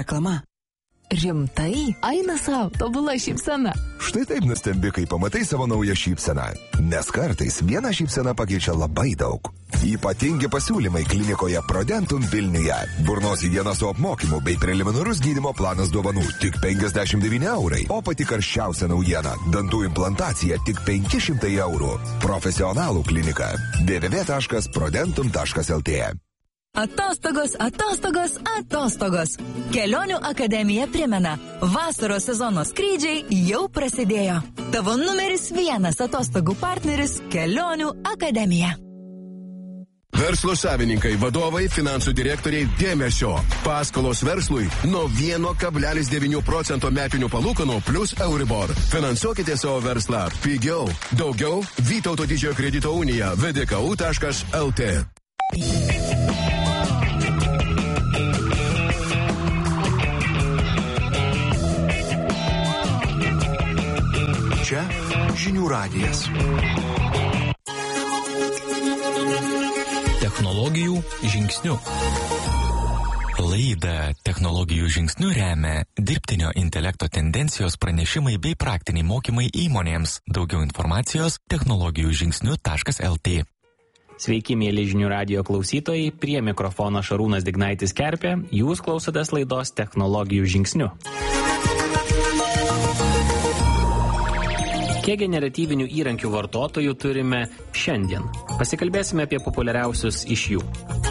reklama. Rimtai? Eina savo, tobula šypsena. Štai taip nustembi, kai pamatai savo naują šypseną. Nes kartais viena šypsena pakeičia labai daug. Ypatingi pasiūlymai klinikoje Prodentum Vilniuje. Burnos higiena su apmokymu bei preliminarus gydymo planas dovanų tik 59 eurai. O pati karščiausia naujiena – dantų implantacija tik 500 eurų. Profesionalų klinika. www.prodentum.lt. Atostogos, atostogos, atostogos. Kelionių akademija primena, vasaros sezono skrydžiai jau prasidėjo. Tavo numeris 1 atostogų partneris – Kelionių akademija. Verslo savininkai, vadovai, finansų direktoriai, dėmesio. Paskolos verslui nuo 1,9% metinių palūkanų plus Euribor. Finansuokite savo verslą pigiau. Daugiau Vytauto Didžiojo kredito unija vdku.lt. Čia žinių radijas. Technologijų žingsnių. Laidą Technologijų žingsnių remia dirbtinio intelekto tendencijos pranešimai bei praktiniai mokymai įmonėms. Daugiau informacijos technologijų-žingsnių.lt. Sveiki, mėly žinių radijo klausytojai, prie mikrofono Šarūnas Dignaitis Kerpė, jūs klausotės laidos Technologijų žingsnių. Kiek generatyvinių įrankių vartotojų turime šiandien? Pasikalbėsime apie populiariausius iš jų.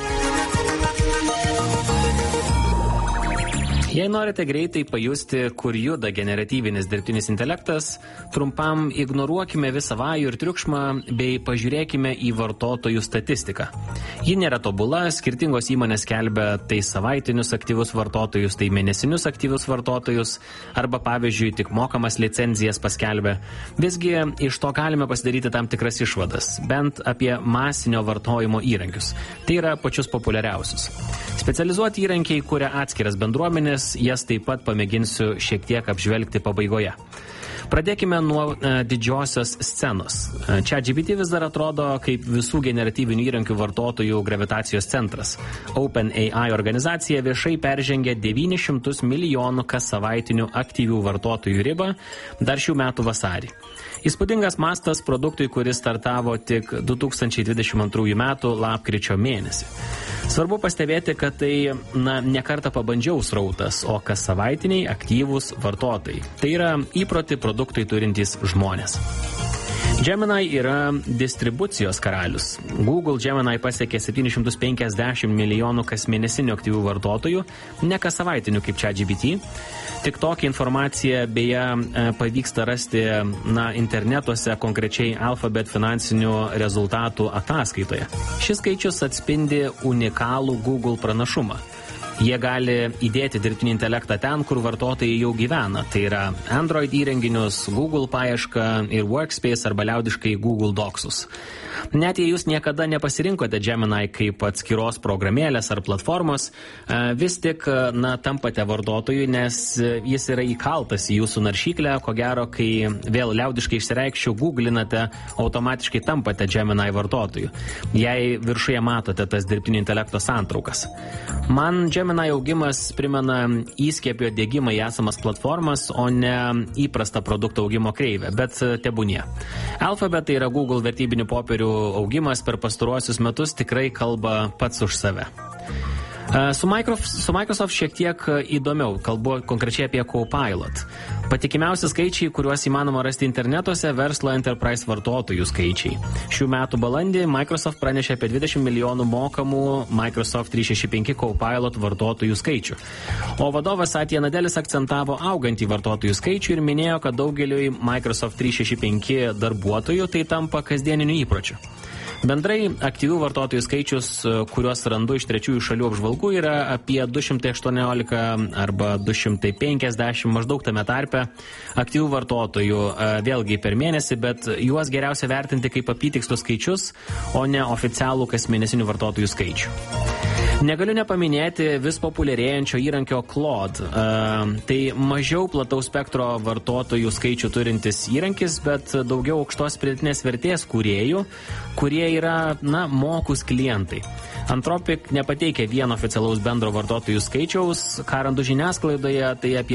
Jei norite greitai pajusti, kur juda generatyvinis dirbtinis intelektas, trumpam ignoruokime visą vajų ir triukšmą bei pažiūrėkime į vartotojų statistiką. Ji nėra tobula, skirtingos įmonės skelbia tai savaitinius aktyvus vartotojus, tai mėnesinius aktyvus vartotojus, arba pavyzdžiui tik mokamas licenzijas paskelbia. Visgi iš to galime pasidaryti tam tikras išvadas, bent apie masinio vartojimo įrankius. Tai yra pačius populiariausius. Specializuoti įrankiai kuria atskiras bendruomenės, jas taip pat pamėginsiu šiek tiek apžvelgti pabaigoje. Pradėkime nuo didžiosios scenos. ChatGPT vis dar atrodo kaip visų generatyvinių įrankių vartotojų gravitacijos centras. OpenAI organizacija viešai peržengė 900 milijonų kas savaitinių aktyvių vartotojų ribą dar šių metų vasarį. Įspūdingas mastas produktui, kuris startavo tik 2022 metų lapkričio mėnesį. Svarbu pastebėti, kad tai ne kartą pabandžiau srautas, o kas savaitiniai aktyvūs vartotojai. Tai yra įprotį produktui turintys žmonės. Gemini yra distribucijos karalius. Google Gemini pasiekė 750 milijonų kasmėnesinių aktyvių vartotojų, ne kas savaitinių kaip ChatGPT. Tik tokią informaciją beje pavyksta rasti internetuose, konkrečiai Alphabet finansinių rezultatų ataskaitoje. Šis skaičius atspindi unikalų Google pranašumą. Jie gali įdėti dirbtinį intelektą ten, kur vartotojai jau gyvena. Tai yra Android įrenginius, Google paiešką ir Workspace arba liaudiškai Google Docsus. Net jei jūs niekada nepasirinkote Gemini kaip atskiros programėlės ar platformos, vis tik tampate vartotojui, nes jis yra įkaltas į jūsų naršyklę. Ko gero, kai vėl liaudiškai išsireikščiau, googlinate, automatiškai tampate Gemini vartotoju. Jei viršuje matote tas dirbtinio intelekto santraukas. Man Gemini augimas primena įskiepio dėgymą į esamas platformas, o ne įprastą produkto augimo kreivę, bet tebūnie. Alphabet, tai yra Google vertybinių popierių augimas per pastaruosius metus, tikrai kalba pats už save. Su Microsoft šiek tiek įdomiau, kalbu konkrečiai apie Copilot. Patikimiausi skaičiai, kuriuos įmanoma rasti internetuose, verslo enterprise vartotojų skaičiai. Šių metų balandį Microsoft pranešė apie 20 milijonų mokamų Microsoft 365 Copilot vartotojų skaičių. O vadovas Satya Nadelis akcentavo augantį vartotojų skaičių ir minėjo, kad daugeliui Microsoft 365 darbuotojų tai tampa kasdieniniu įpročiu. Bendrai aktyvių vartotojų skaičius, kuriuos randu iš trečiųjų šalių apžvalgų, yra apie 218 arba 250 maždaug tame tarpe aktyvių vartotojų vėlgi per mėnesį, bet juos geriausia vertinti kaip apytikslius skaičius, o ne oficialų kasmėnesinių vartotojų skaičių. Negaliu nepaminėti vis populiarėjančio įrankio Claude. Tai mažiau plataus spektro vartotojų skaičių turintis įrankis, bet daugiau aukštos pridėtinės vertės kūrėjų, kurie yra, mokūs klientai. Anthropic nepateikia vieno oficialaus bendro vartotojų skaičiaus, ką randu žiniasklaidoje, tai apie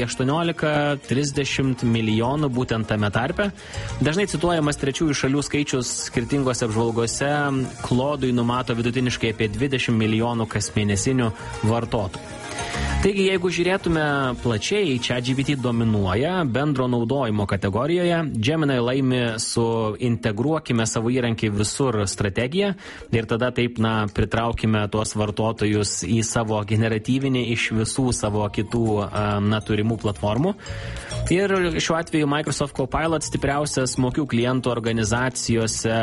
18-30 milijonų būtent tame tarpe. Dažnai cituojamas trečiųjų šalių skaičius skirtingose apžvalgose, Claude'ui numato vidutiniškai apie 20 milijonų kasmėnesinių vartotojų. Taigi, jeigu žiūrėtume plačiai, ChatGPT dominuoja bendro naudojimo kategorijoje, Gemini laimi su integruokime savo įrankį visur strategiją ir tada taip, pritraukime tuos vartotojus į savo generatyvinį iš visų savo kitų, turimų platformų. Ir šiuo atveju Microsoft Copilot stipriausias mokių klientų organizacijose.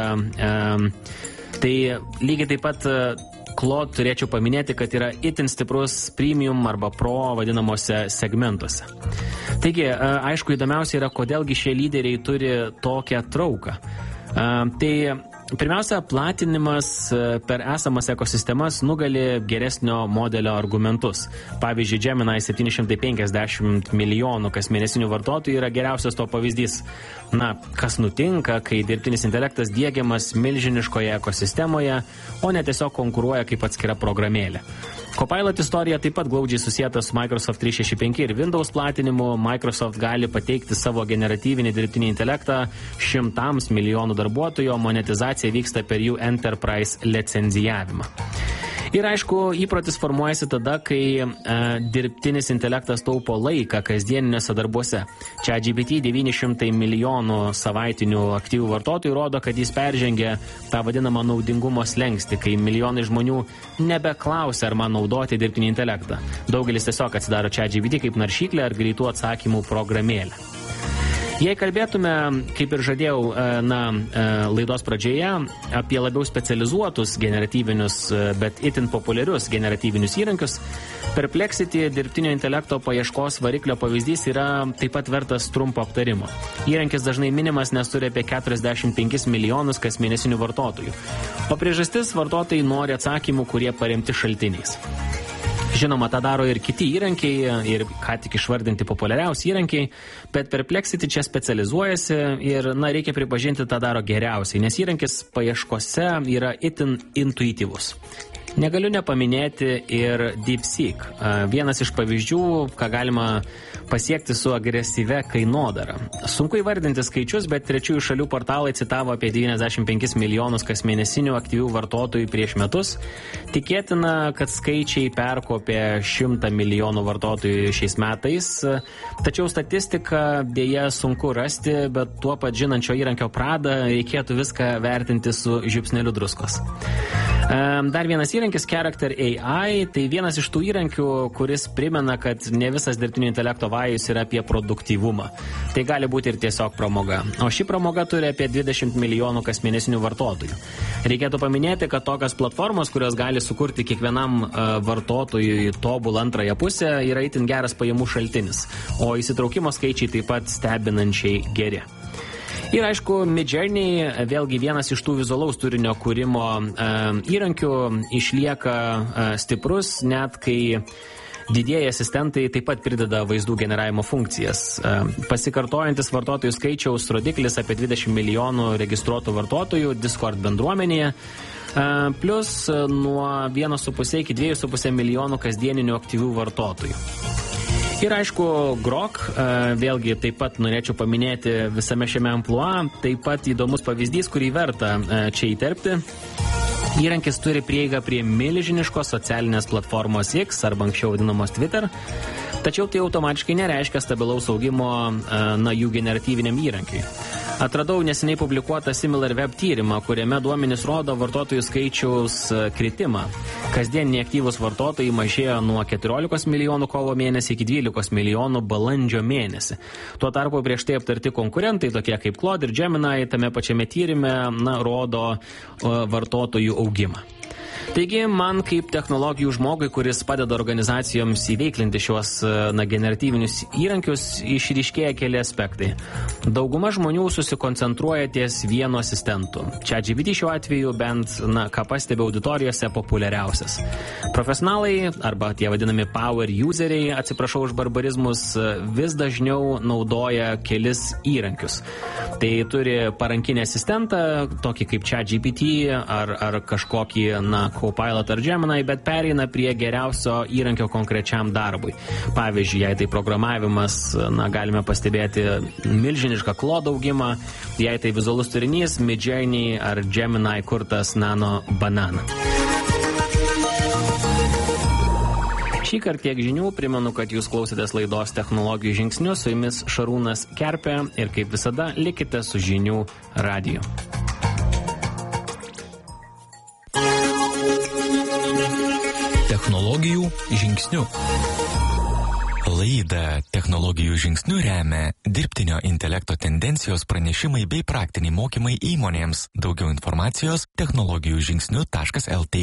Tai lygiai taip pat Claude turėčiau paminėti, kad yra itin stiprus premium arba pro vadinamuose segmentuose. Taigi, aišku, įdomiausia yra, kodėlgi šie lyderiai turi tokią trauką. Tai pirmiausia, platinimas per esamas ekosistemas nugali geresnio modelio argumentus. Pavyzdžiui, Gemini 750 milijonų kasmėnesinių vartotojų yra geriausias to pavyzdys. Kas nutinka, kai dirbtinis intelektas diegiamas milžiniškoje ekosistemoje, o ne tiesiog konkuruoja kaip atskira programėlė. Copilot istorija taip pat glaudžiai susijęta su Microsoft 365 ir Windows platinimu. Microsoft gali pateikti savo generatyvinį dirbtinį intelektą 100 milijonų darbuotojų, o monetizacija vyksta per jų enterprise licenzijavimą. Ir aišku, įprotis formuojasi tada, kai dirbtinis intelektas taupo laiką kasdieniniuose darbuose. ChatGPT 900 milijonų savaitinių aktyvių vartotojų rodo, kad jis peržengia tą vadinamą naudingumo slenkstį, kai milijonai žmonių nebeklausia, ar man naudoti dirbtinį intelektą. Daugelis tiesiog atsidaro ChatGPT kaip naršyklę ar greitų atsakymų programėlę. Jei kalbėtume, kaip ir žadėjau, laidos pradžioje, apie labiau specializuotus generatyvinius, bet itin populiarius generatyvinius įrankius, Perplexity dirbtinio intelekto paieškos variklio pavyzdys yra taip pat vertas trumpo aptarimo. Įrankis dažnai minimas, nes turi apie 45 milijonus kasmėnesinių vartotojų. O priežastis, vartotojai nori atsakymų, kurie paremti šaltiniais. Žinoma, tą daro ir kiti įrankiai, ir ką tik išvardinti populiariausi įrankiai, bet Perplexity čia specializuojasi ir, reikia pripažinti, tą daro geriausiai, nes įrankis paieškose yra itin intuityvus. Negaliu nepaminėti ir DeepSeek. Vienas iš pavyzdžių, ką galima pasiekti su agresyvia kainodara. Sunku įvardinti skaičius, bet trečiųjų šalių portalai citavo apie 95 milijonus kasmėnesinių aktyvių vartotojų prieš metus. Tikėtina, kad skaičiai perkopė 100 milijonų vartotojų šiais metais. Tačiau statistiką dėja sunku rasti, bet tuo pat žinančio įrankio pradą reikėtų viską vertinti su žiupsneliu druskos. Dar vienas įrankis, Character AI, tai vienas iš tų įrankių, kuris primena, kad ne visas dirbtinio intelekto vajus yra apie produktyvumą. Tai gali būti ir tiesiog pramoga. O ši pramoga turi apie 20 milijonų kasmėnesinių vartotojų. Reikėtų paminėti, kad tokios platformos, kurios gali sukurti kiekvienam vartotojui tobulą antrąją pusę, yra itin geras pajamų šaltinis, o įsitraukimo skaičiai taip pat stebinančiai geri. Ir aišku, Midjourney, vėlgi vienas iš tų vizualaus turinio kūrimo įrankių, išlieka stiprus, net kai didieji asistentai taip pat prideda vaizdų generavimo funkcijas. Pasikartojantis vartotojų skaičiaus rodiklis apie 20 milijonų registruotų vartotojų Discord bendruomenėje, plus nuo 1,5 iki 2,5 milijonų kasdieninių aktyvių vartotojų. Ir aišku, Grok, vėlgi taip pat norėčiau paminėti visame šiame amplua, taip pat įdomus pavyzdys, kurį verta čia įterpti. Įrankis turi prieigą prie milžiniškos socialinės platformos X, arba anksčiau vadinamos Twitter, tačiau tai automatiškai nereiškia stabilaus augimo jų generatyviniam įrankiui. Atradau neseniai publikuotą SimilarWeb tyrimą, kuriame duomenys rodo vartotojų skaičiaus kritimą. Kasdieniniai aktyvūs vartotojai mažėjo nuo 14 milijonų kovo mėnesį iki 12 milijonų balandžio mėnesį. Tuo tarpu prieš tai aptarti konkurentai, tokie kaip Claude ir Gemini, tame pačiame tyrime rodo vartotojų augimą. Taigi, man kaip technologijų žmogui, kuris padeda organizacijoms įveiklinti šiuos generatyvinius įrankius, išryškėja keli aspektai. Dauguma žmonių susikoncentruoja ties vienu asistentu. ChatGPT šiuo atveju bent, ką pastebi auditorijose, populiariausias. Profesionalai, arba tie vadinami power useriai, atsiprašau už barbarizmus, vis dažniau naudoja kelis įrankius. Tai turi parankinį asistentą, tokį kaip ChatGPT ar kažkokį, Copilot ar Gemini, bet pereina prie geriausio įrankio konkrečiam darbui. Pavyzdžiui, jei tai programavimas, galime pastebėti milžinišką Claude augimą, jei tai vizualus turinys, Midjourney ar Gemini kurtas Nano Banana. Šįkart tiek žinių, primenu, kad jūs klausėtės laidos technologijų žingsnių, su jumis Šarūnas Kerpė ir kaip visada likite su Žinių radiju. Technologijų žingsnių. Laidą Technologijų žingsnių remia dirbtinio intelekto tendencijos pranešimai bei praktiniai mokymai įmonėms. Daugiau informacijos technologijų-žingsnių.lt.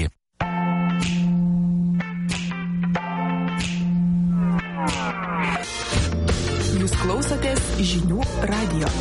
Jūs klausotės Žinių radijo.